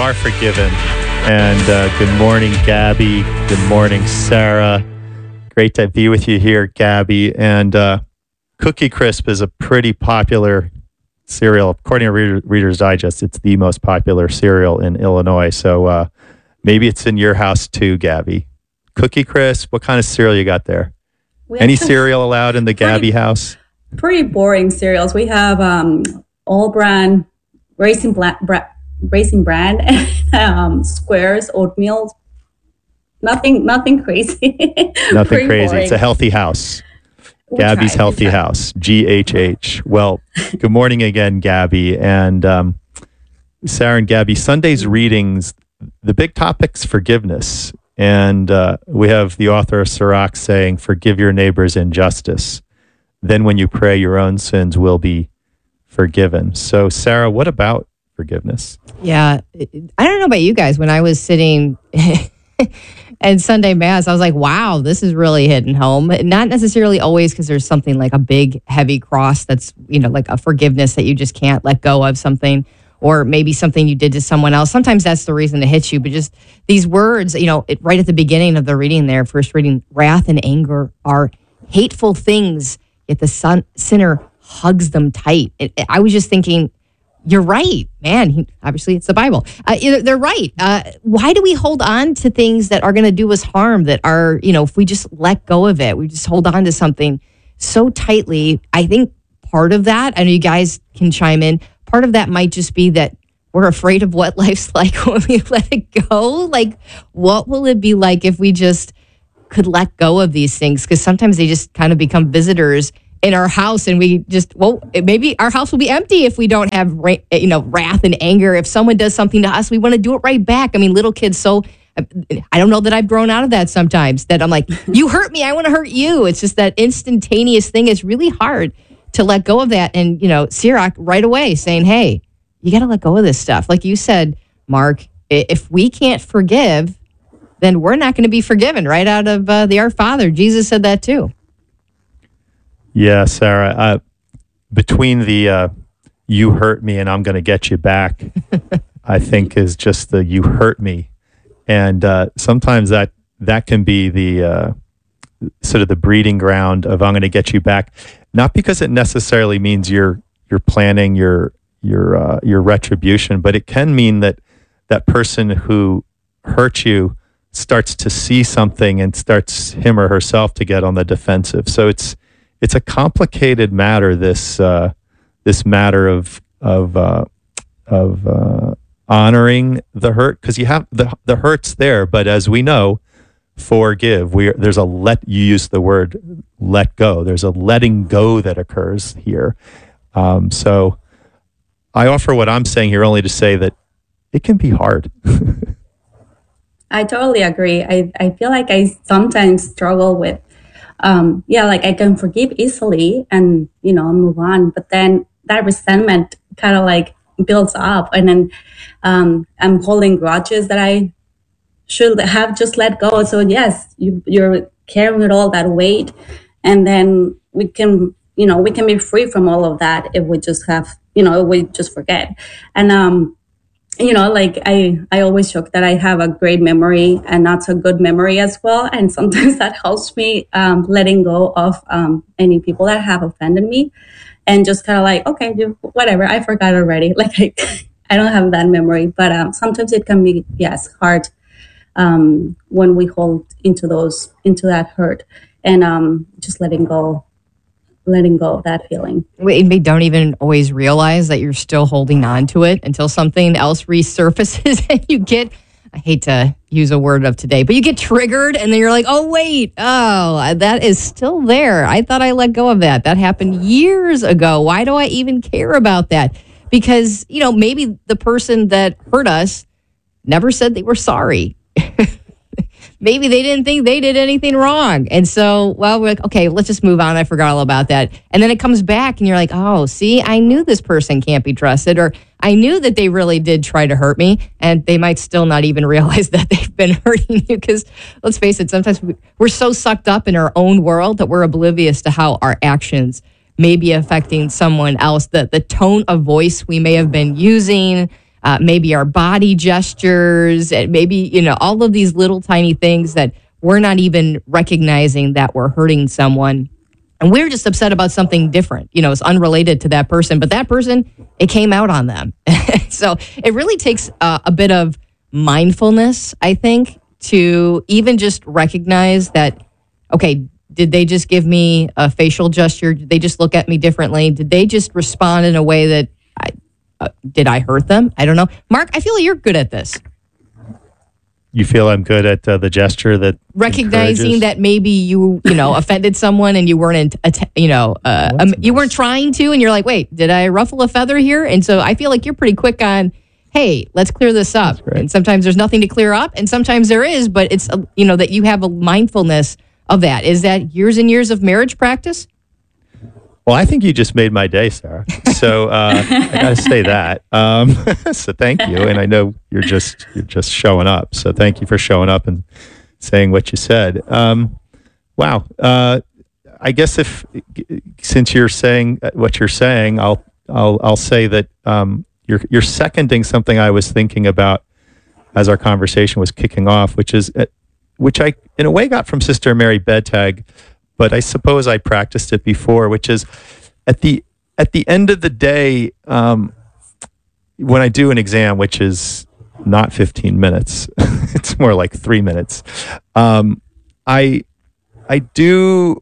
are forgiven. And good morning, Gabby. Good morning, Sarah. Great to be with you here, Gabby. And Cookie Crisp is a pretty popular cereal. According to Reader's Digest, it's the most popular cereal in Illinois. So maybe it's in your house too, Gabby. Cookie Crisp, what kind of cereal you got there? Any cereal allowed in the Gabby house? Pretty boring cereals. We have all brand, Raisin Bran, Squares, oatmeal. Nothing crazy. Nothing crazy. Boring. It's a healthy house. Gabby's Healthy House, GHH. Well, good morning again, Gabby. And Sarah and Gabby, Sunday's readings, the big topic's forgiveness. And we have the author of Sirach saying, forgive your neighbor's injustice. Then when you pray, your own sins will be forgiven. So, Sarah, what about forgiveness? Yeah, I don't know about you guys. When I was sitting and Sunday Mass, I was like, wow, this is really hitting home. Not necessarily always because there's something like a big, heavy cross that's, like a forgiveness that you just can't let go of something, or maybe something you did to someone else. Sometimes that's the reason to hit you, but just these words, right at the beginning of the reading there, first reading, wrath and anger are hateful things, yet the sinner hugs them tight. I was just thinking, you're right, man. Obviously, it's the Bible. They're right. Why do we hold on to things that are going to do us harm, that are, if we just let go of it, we just hold on to something so tightly? I think part of that, I know you guys can chime in, part of that might just be that we're afraid of what life's like when we let it go. Like, what will it be like if we just could let go of these things? Because sometimes they just kind of become visitors in our house, and we just, maybe our house will be empty if we don't have, wrath and anger. If someone does something to us, we want to do it right back. I mean, little kids, I don't know that I've grown out of that sometimes, that I'm like, you hurt me, I want to hurt you. It's just that instantaneous thing. It's really hard to let go of that. And, Sirach right away saying, hey, you got to let go of this stuff. Like you said, Mark, if we can't forgive, then we're not going to be forgiven, right out of the Our Father. Jesus said that too. Yeah, Sarah, between the you hurt me and I'm going to get you back, I think is just the you hurt me. And sometimes that can be the sort of the breeding ground of I'm going to get you back. Not because it necessarily means you're planning your retribution, but it can mean that that person who hurt you starts to see something and starts him or herself to get on the defensive. So it's a complicated matter. This matter of honoring the hurt, because you have the hurt's there, but as we know, forgive. There's you use the word let go. There's a letting go that occurs here. So I offer what I'm saying here only to say that it can be hard. I totally agree. I feel like I sometimes struggle with, like I can forgive easily and, move on. But then that resentment kind of like builds up, and then I'm holding grudges that I should have just let go. So yes, you're carrying all that weight, and then we can be free from all of that if we just have, if we just forget. And like I always joke that I have a great memory and not so good memory as well. And sometimes that helps me letting go of any people that have offended me, and just kind of like, okay, whatever, I forgot already. Like I don't have that memory, but sometimes it can be, yes, hard when we hold into that hurt, and just letting go of that feeling. We don't even always realize that you're still holding on to it until something else resurfaces and you get, I hate to use a word of today, but you get triggered, and then you're like, oh, wait, that is still there. I thought I let go of that. That happened years ago. Why do I even care about that? Because, maybe the person that hurt us never said they were sorry. Maybe they didn't think they did anything wrong. And so, we're like, okay, let's just move on. I forgot all about that. And then it comes back and you're like, oh, see, I knew this person can't be trusted, or I knew that they really did try to hurt me, and they might still not even realize that they've been hurting you. Because let's face it, sometimes we're so sucked up in our own world that we're oblivious to how our actions may be affecting someone else. The tone of voice we may have been using, maybe our body gestures, and maybe, all of these little tiny things that we're not even recognizing that we're hurting someone. And we're just upset about something different. It's unrelated to that person, but that person, it came out on them. So it really takes a bit of mindfulness, I think, to even just recognize that, okay, did they just give me a facial gesture? Did they just look at me differently? Did they just respond in a way that did I hurt them? I don't know. Mark, I feel like you're good at this. You feel I'm good at the gesture that recognizing encourages? that maybe you offended someone and you weren't you weren't trying to, and you're like, wait, did I ruffle a feather here? And so I feel like you're pretty quick on, hey, let's clear this up. And sometimes there's nothing to clear up, and sometimes there is, but it's that you have a mindfulness of that. Is that years and years of marriage practice? Well, I think you just made my day, Sarah. So I got to say that. So thank you, and I know you're just showing up. So thank you for showing up and saying what you said. Wow. I guess since you're saying what you're saying, I'll say that you're seconding something I was thinking about as our conversation was kicking off, which I in a way got from Sister Mary Bedtag. But I suppose I practiced it before, which is at the end of the day, when I do an exam, which is not 15 minutes, it's more like 3 minutes. I do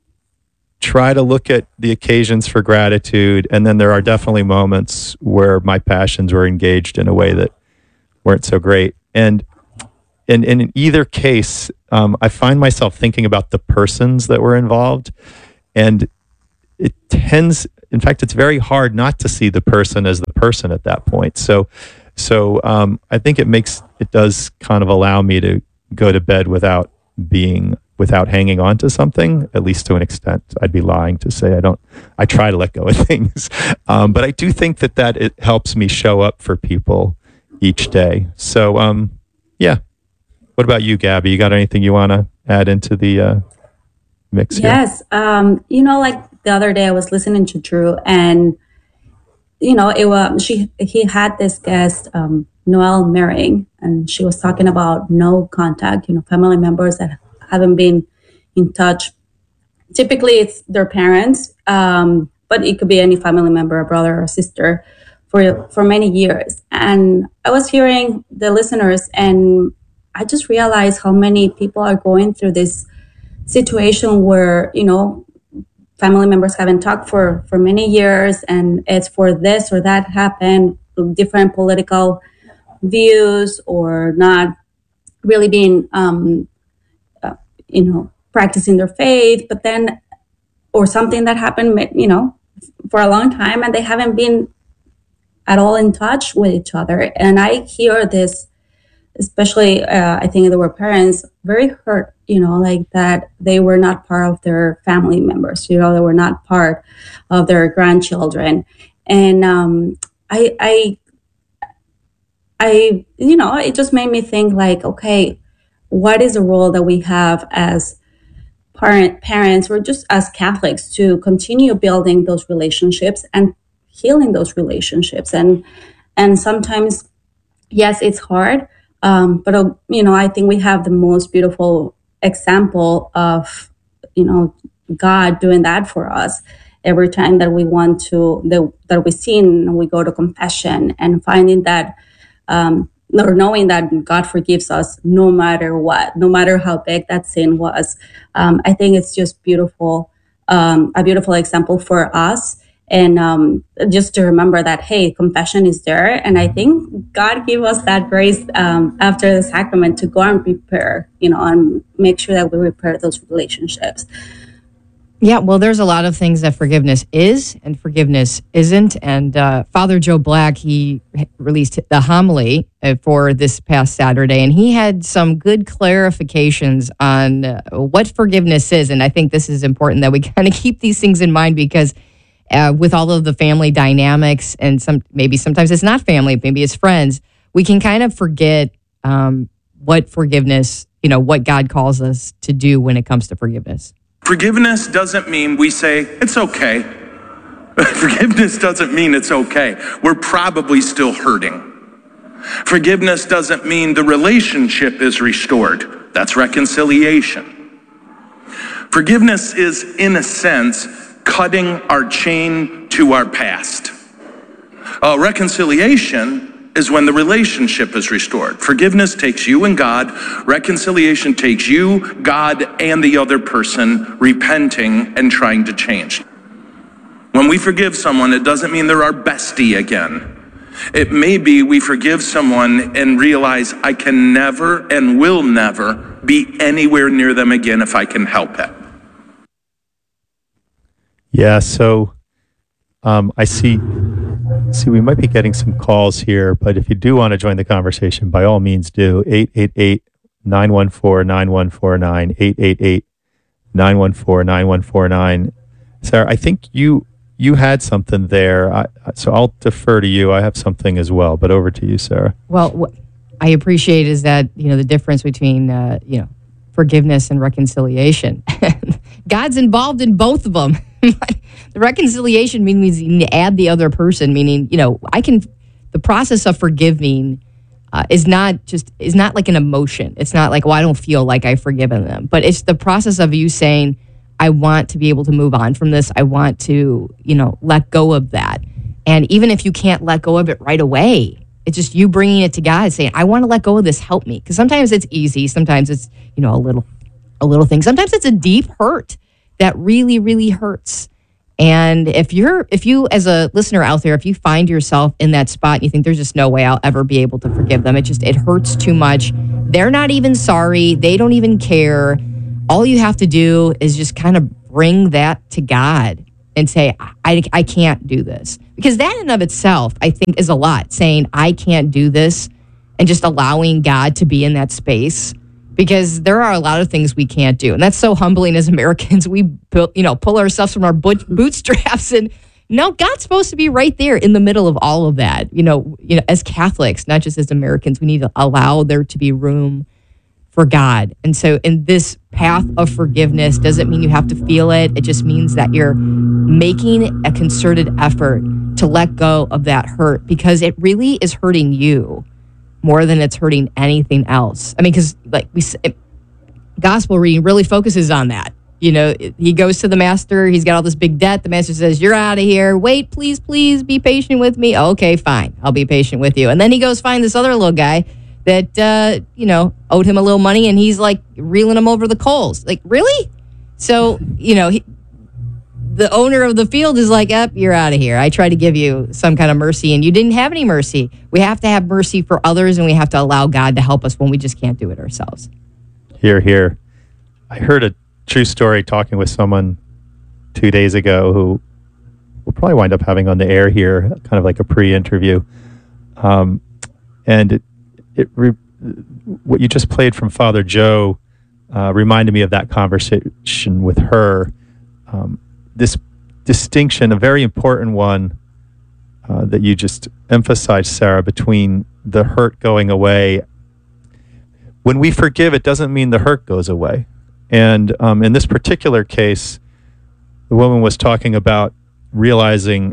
try to look at the occasions for gratitude, and then there are definitely moments where my passions were engaged in a way that weren't so great. And in either case, I find myself thinking about the persons that were involved, and it tends, in fact, it's very hard not to see the person as the person at that point. So I think it does kind of allow me to go to bed without hanging on to something, at least to an extent. I'd be lying to say I try to let go of things. But I do think that it helps me show up for people each day. So, yeah. What about you, Gabby? You got anything you want to add into the mix here? Yes. Like the other day I was listening to Drew, and he had this guest, Noelle Mering, and she was talking about no contact, family members that haven't been in touch. Typically it's their parents, but it could be any family member, a brother or sister, for many years. And I was hearing the listeners, and I just realized how many people are going through this situation where, family members haven't talked for many years, and it's for this or that happened, different political views, or not really being, practicing their faith, but then, or something that happened, for a long time, and they haven't been at all in touch with each other. And I hear this, especially, I think there were parents very hurt, like that they were not part of their family members, they were not part of their grandchildren. And it just made me think, like, okay, what is the role that we have as parents, or just as Catholics, to continue building those relationships and healing those relationships? And sometimes, yes, it's hard. But I think we have the most beautiful example of, God doing that for us every time that we want to, that we sin, and we go to confession, and finding that, or knowing that God forgives us no matter what, no matter how big that sin was. I think it's just beautiful, a beautiful example for us. And just to remember that, hey, confession is there. And I think God gave us that grace after the sacrament to go and prepare, and make sure that we repair those relationships. Yeah, well, there's a lot of things that forgiveness is and forgiveness isn't. And Father Joe Black, he released the homily for this past Saturday, and he had some good clarifications on what forgiveness is. And I think this is important that we kind of keep these things in mind, because with all of the family dynamics, and sometimes it's not family, maybe it's friends, we can kind of forget what forgiveness, what God calls us to do when it comes to forgiveness. Forgiveness doesn't mean we say, it's okay. Forgiveness doesn't mean it's okay. We're probably still hurting. Forgiveness doesn't mean the relationship is restored. That's reconciliation. Forgiveness is, in a sense, cutting our chain to our past. Reconciliation is when the relationship is restored. Forgiveness takes you and God. Reconciliation takes you, God, and the other person repenting and trying to change. When we forgive someone, it doesn't mean they're our bestie again. It may be we forgive someone and realize I can never and will never be anywhere near them again if I can help it. Yeah, so I see we might be getting some calls here, but if you do want to join the conversation, by all means do. 888-914-9149, 888-914-9149. Sarah, I think you had something there, so I'll defer to you. I have something as well, but over to you, Sarah. Well, what I appreciate is that, the difference between, forgiveness and reconciliation. God's involved in both of them. The reconciliation means you need to add the other person, meaning, the process of forgiving is not like an emotion. It's not like, well, I don't feel like I've forgiven them, but it's the process of you saying, I want to be able to move on from this. I want to, let go of that. And even if you can't let go of it right away, it's just you bringing it to God and saying, I want to let go of this. Help me. Because sometimes it's easy. Sometimes it's, a little thing. Sometimes it's a deep hurt that really, really hurts. And if you as a listener out there, if you find yourself in that spot and you think there's just no way I'll ever be able to forgive them, it hurts too much. They're not even sorry. They don't even care. All you have to do is just kind of bring that to God and say, I can't do this. Because that in and of itself, I think, is a lot. Saying, I can't do this, and just allowing God to be in that space. Because there are a lot of things we can't do. And that's so humbling as Americans. We pull ourselves from our bootstraps. And God's supposed to be right there in the middle of all of that. As Catholics, not just as Americans, we need to allow there to be room for God. And so in this path of forgiveness doesn't mean you have to feel it. It just means that you're making a concerted effort to let go of that hurt, because it really is hurting you more than it's hurting anything else. I mean, because gospel reading really focuses on that. He goes to the master. He's got all this big debt. The master says, you're out of here. Wait, please be patient with me. Oh, okay, fine. I'll be patient with you. And then he goes find this other little guy that, owed him a little money, and he's like reeling him over the coals. Like, really? So, the owner of the field is like, you're out of here. I tried to give you some kind of mercy, and you didn't have any mercy. We have to have mercy for others, and we have to allow God to help us when we just can't do it ourselves. Hear, hear. I heard a true story talking with someone 2 days ago who we'll probably wind up having on the air here, kind of like a pre-interview. And what you just played from Father Joe reminded me of that conversation with her. This distinction, a very important one that you just emphasized, Sarah, between the hurt going away. When we forgive, it doesn't mean the hurt goes away. And in this particular case, the woman was talking about realizing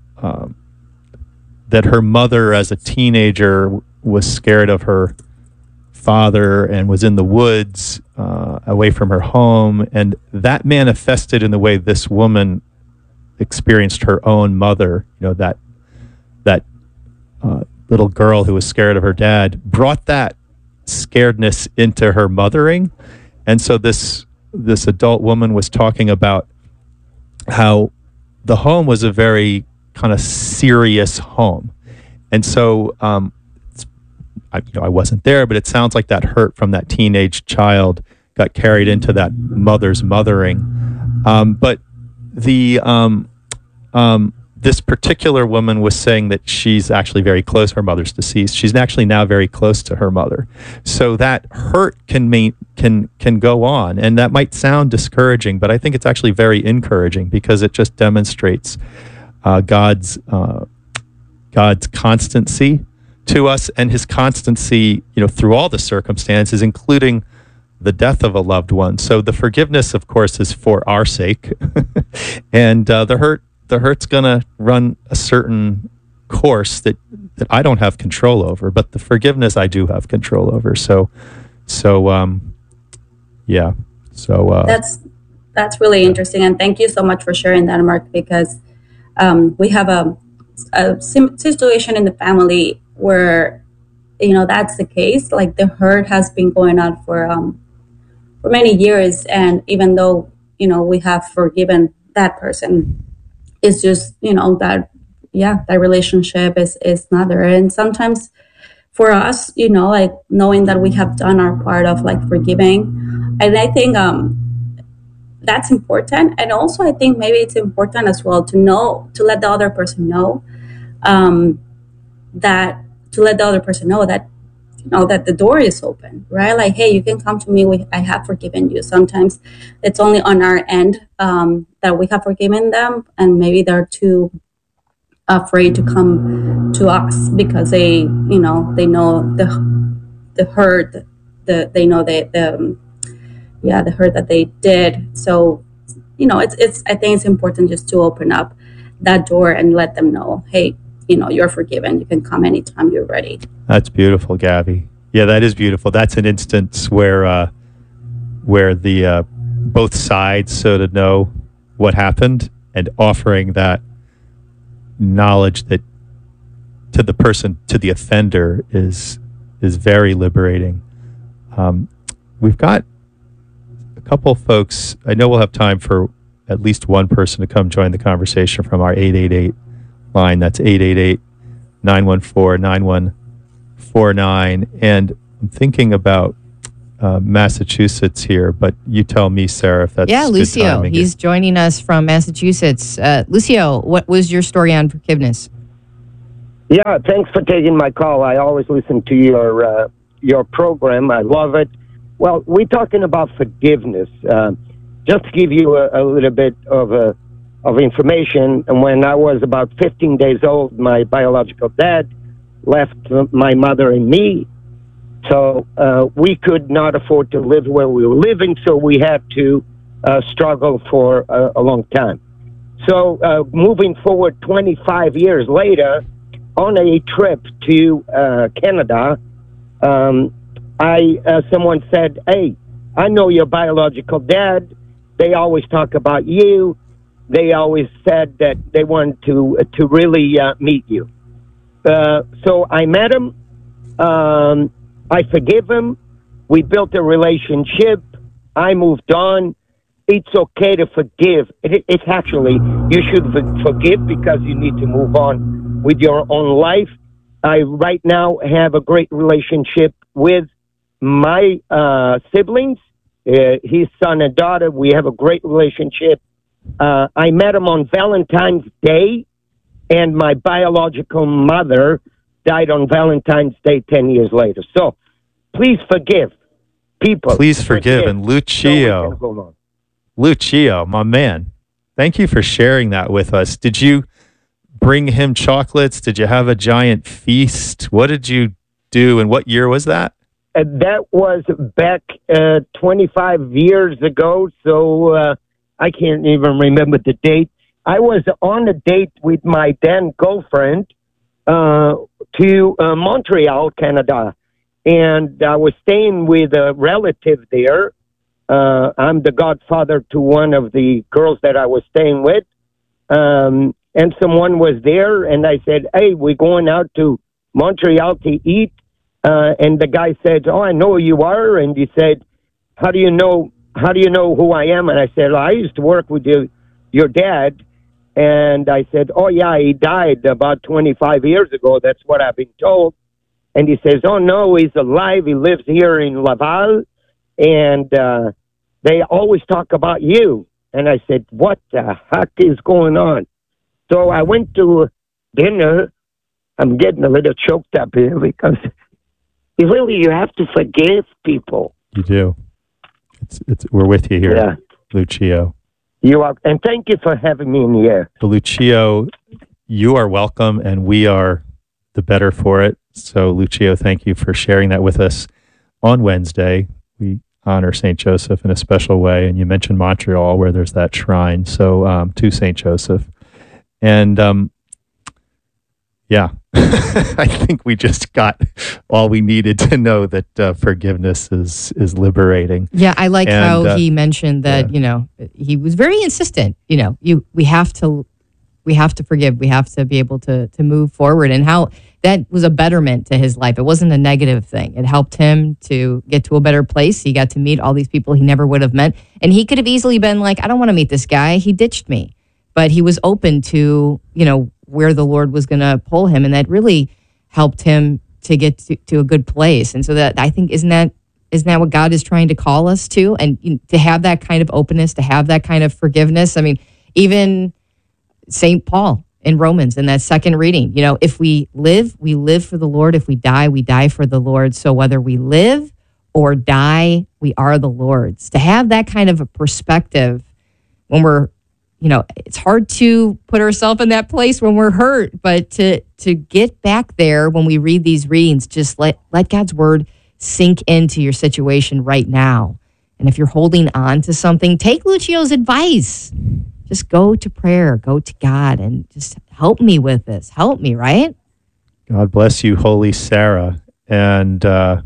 that her mother as a teenager was scared of her father and was in the woods away from her home, and that manifested in the way this woman experienced her own mother. That little girl who was scared of her dad brought that scaredness into her mothering. And so this adult woman was talking about how the home was a very kind of serious home. And so I wasn't there, but it sounds like that hurt from that teenage child got carried into that mother's mothering. But this particular woman was saying that she's actually very close. Her mother's deceased. She's actually now very close to her mother. So that hurt can go on, and that might sound discouraging, but I think it's actually very encouraging, because it just demonstrates God's constancy to us, and his constancy, through all the circumstances, including the death of a loved one. So the forgiveness, of course, is for our sake, and the hurt's gonna run a certain course that I don't have control over, but the forgiveness I do have control over. Yeah. So That's really interesting, and thank you so much for sharing that, Mark. Because we have a situation in the family where that's the case. Like the hurt has been going on for many years, and even though we have forgiven that person, it's just that relationship is not there. And sometimes for us, like knowing that we have done our part of like forgiving, and I think that's important. And also I think maybe it's important as well to let the other person know that that the door is open, right? Like, hey, you can come to me. I have forgiven you. Sometimes it's only on our end that we have forgiven them, and maybe they're too afraid to come to us because they know the hurt, they know the hurt that they did. So it's I think it's important just to open up that door and let them know, hey, you're forgiven. You can come anytime you're ready. That's beautiful, Gabby. Yeah, that is beautiful. That's an instance where the both sides so to know what happened and offering that knowledge that to the person, to the offender, is very liberating. We've got a couple folks. I know we'll have time for at least one person to come join the conversation from our 888 line. That's 888-914-9149. And I'm thinking about Massachusetts here, but you tell me, Sarah, if that's good Lucio. timing. He's joining us from Massachusetts. Lucio, what was your story on forgiveness? Yeah, thanks for taking my call. I always listen to your program. I love it. Well, we're talking about forgiveness. Just to give you a little bit of information, and when I was about 15 days old, my biological dad left my mother and me. So we could not afford to live where we were living, so we had to struggle for a long time. So moving forward 25 years later, on a trip to Canada, someone said, hey, I know your biological dad. They always talk about you. They always said that they wanted to really meet you. So I met him. I forgive him. We built a relationship. I moved on. It's okay to forgive. It's actually, you should forgive because you need to move on with your own life. I right now have a great relationship with my siblings, his son and daughter. We have a great relationship. I met him on Valentine's Day, and my biological mother died on Valentine's Day 10 years later. So please forgive people. Please forgive. And Lucio, my man, thank you for sharing that with us. Did you bring him chocolates? Did you have a giant feast? What did you do, and what year was that? That was back 25 years ago, so I can't even remember the date. I was on a date with my then girlfriend to Montreal, Canada, and I was staying with a relative there. I'm the godfather to one of the girls that I was staying with, and someone was there, and I said, hey, we're going out to Montreal to eat. And the guy said, oh, I know who you are. And he said, how do you know who I am? And I said, I used to work with your dad. And I said, oh, yeah, he died about 25 years ago. That's what I've been told. And he says, oh, no, he's alive. He lives here in Laval. And they always talk about you. And I said, what the heck is going on? So I went to dinner. I'm getting a little choked up here because you have to forgive people. You do. We're with you here, yeah. Lucio. You are, and thank you for having me in the air. Lucio, you are welcome, and we are the better for it. So, Lucio, thank you for sharing that with us on Wednesday. We honor St. Joseph in a special way, and you mentioned Montreal, where there's that shrine. So, to St. Joseph. And, Yeah. I think we just got all we needed to know that forgiveness is liberating. Yeah, I like And, how he mentioned that, he was very insistent, we have to forgive. We have to be able to move forward, and how that was a betterment to his life. It wasn't a negative thing. It helped him to get to a better place. He got to meet all these people he never would have met. And he could have easily been like, I don't want to meet this guy. He ditched me. But he was open to, where the Lord was going to pull him. And that really helped him to get to a good place. And so that, I think, isn't that what God is trying to call us to? And to have that kind of openness, to have that kind of forgiveness. I mean, even St. Paul in Romans in that second reading, if we live for the Lord. If we die for the Lord. So whether we live or die, we are the Lord's. To have that kind of a perspective when we're, it's hard to put ourselves in that place when we're hurt, but to get back there when we read these readings, just let God's word sink into your situation right now. And if you're holding on to something, take Lucio's advice. Just go to prayer, go to God, and just help me with this. Help me, right? God bless you, Holy Sarah. And the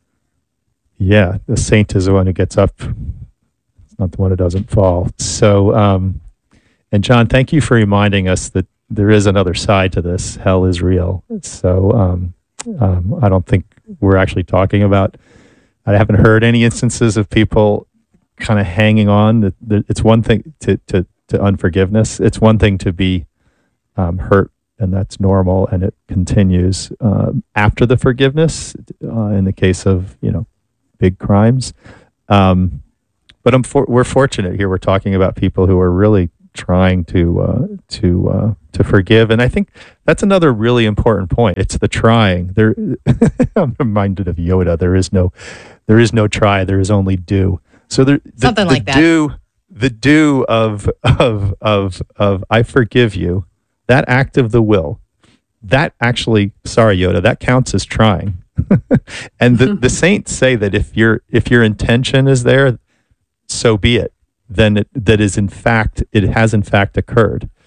saint is the one who gets up. It's not the one who doesn't fall. So, and John, thank you for reminding us that there is another side to this. Hell is real. So I don't think we're actually talking about, I haven't heard any instances of people kind of hanging on. It's one thing to unforgiveness. It's one thing to be hurt, and that's normal, and it continues after the forgiveness in the case of, big crimes. But we're fortunate here. We're talking about people who are really trying to forgive, and I think that's another really important point. It's the trying. I'm reminded of Yoda. There is no try. There is only do. So Something like that. The do of I forgive you. That act of the will. That actually, sorry Yoda, that counts as trying. And the saints say that if your intention is there, so be it. Then it has in fact occurred.